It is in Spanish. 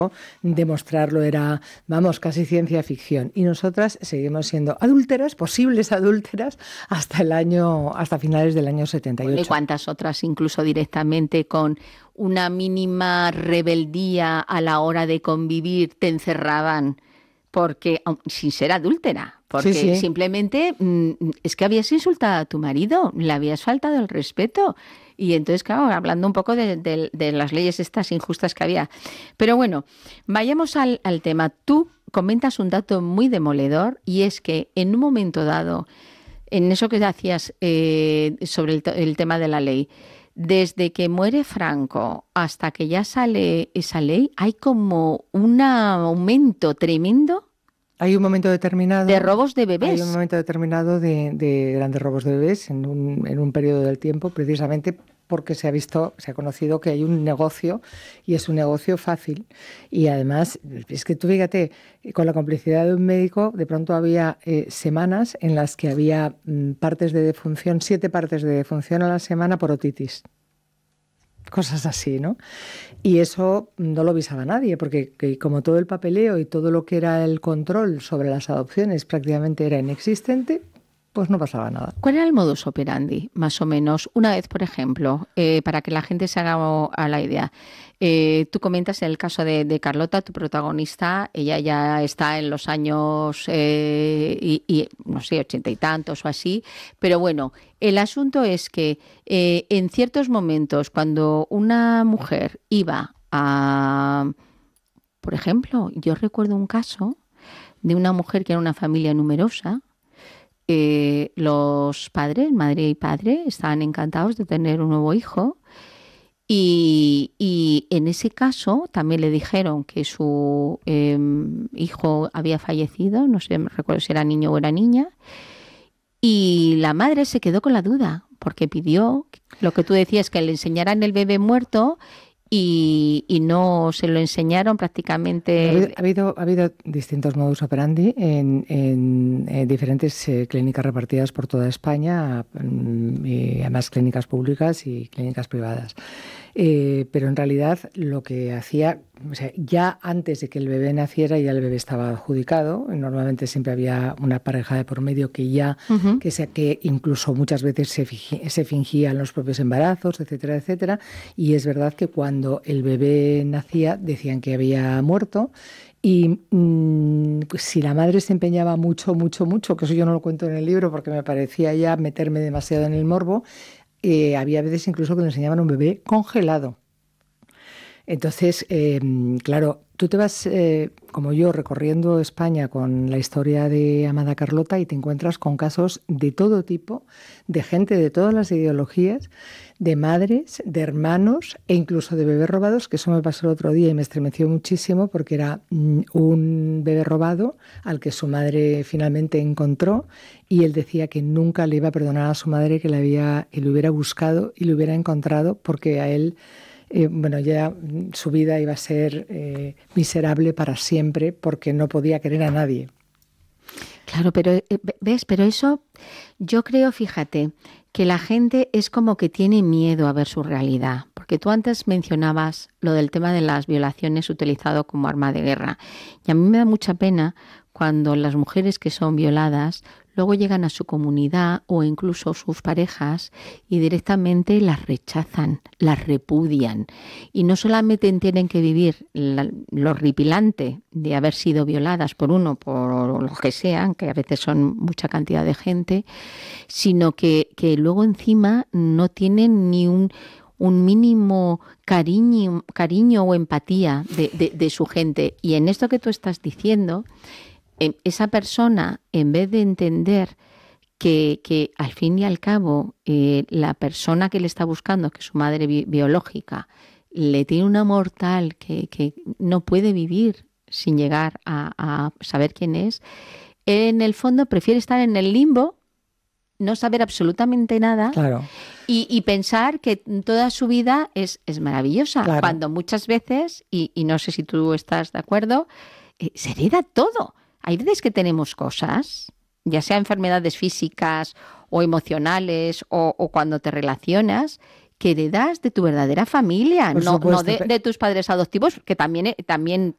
demostrarlo era, vamos, casi ciencia ficción. Y nosotras seguimos siendo adúlteras, posibles adúlteras, hasta finales del año 78. ¿Y cuántas otras, incluso directamente con una mínima rebeldía a la hora de convivir, te encerraban porque sin ser adúltera? Porque Sí. simplemente es que habías insultado a tu marido, le habías faltado el respeto. Y entonces, claro, hablando un poco de las leyes estas injustas que había. Pero bueno, vayamos al tema. Tú comentas un dato muy demoledor, y es que en un momento dado, en eso que hacías sobre el tema de la ley, desde que muere Franco hasta que ya sale esa ley, hay como un aumento tremendo. Hay un momento determinado de robos de bebés. Hay un momento determinado de grandes robos de bebés en un periodo del tiempo, precisamente porque se ha conocido que hay un negocio, y es un negocio fácil. Y además, es que tú fíjate, con la complicidad de un médico, de pronto había semanas en las que había 7 partes de defunción a la semana por otitis. Cosas así, ¿no? Y eso no lo visaba nadie, porque como todo el papeleo y todo lo que era el control sobre las adopciones prácticamente era inexistente, pues no pasaba nada. ¿Cuál era el modus operandi, más o menos? Una vez, por ejemplo, para que la gente se haga a la idea. Tú comentas en el caso de Carlota, tu protagonista, ella ya está en los años, y no sé, 80 y tantos o así, pero bueno, el asunto es que en ciertos momentos, cuando una mujer iba a, por ejemplo, yo recuerdo un caso de una mujer que era una familia numerosa. Los padres, madre y padre, estaban encantados de tener un nuevo hijo, y en ese caso también le dijeron que su hijo había fallecido, no sé, me recuerdo si era niño o era niña, y la madre se quedó con la duda porque pidió lo que tú decías, que le enseñaran el bebé muerto, y no se lo enseñaron prácticamente. Ha habido distintos modus operandi en diferentes clínicas repartidas por toda España, y además clínicas públicas y clínicas privadas. Pero en realidad lo que hacía, o sea, ya antes de que el bebé naciera, ya el bebé estaba adjudicado. Normalmente siempre había una pareja de por medio que ya, que incluso muchas veces se fingían los propios embarazos, etcétera, etcétera. Y es verdad que cuando el bebé nacía decían que había muerto. Y pues si la madre se empeñaba mucho, que eso yo no lo cuento en el libro porque me parecía ya meterme demasiado en el morbo, había veces incluso que le enseñaban un bebé congelado. Entonces, claro, tú te vas, como yo, recorriendo España con la historia de Amada Carlota, y te encuentras con casos de todo tipo, de gente de todas las ideologías, de madres, de hermanos e incluso de bebés robados, que eso me pasó el otro día y me estremeció muchísimo, porque era un bebé robado al que su madre finalmente encontró, y él decía que nunca le iba a perdonar a su madre que lo hubiera buscado y lo hubiera encontrado, porque a él... ya su vida iba a ser miserable para siempre, porque no podía querer a nadie. Claro, pero ¿ves? Pero eso, yo creo, fíjate, que la gente es como que tiene miedo a ver su realidad, porque tú antes mencionabas lo del tema de las violaciones utilizado como arma de guerra, y a mí me da mucha pena cuando las mujeres que son violadas luego llegan a su comunidad o incluso sus parejas y directamente las rechazan, las repudian. Y no solamente tienen que vivir lo horripilante de haber sido violadas por lo que sean, que a veces son mucha cantidad de gente, sino que luego encima no tienen ni un mínimo cariño o empatía de su gente. Y en esto que tú estás diciendo, esa persona, en vez de entender que al fin y al cabo la persona que le está buscando, que es su madre biológica, le tiene un amor tal que no puede vivir sin llegar a saber quién es, en el fondo prefiere estar en el limbo, no saber absolutamente nada. Claro. Y pensar que toda su vida es maravillosa, claro. Cuando muchas veces, y no sé si tú estás de acuerdo, se hereda todo. Hay veces que tenemos cosas, ya sea enfermedades físicas o emocionales o cuando te relacionas, que heredas de tu verdadera familia, no de tus padres adoptivos, que también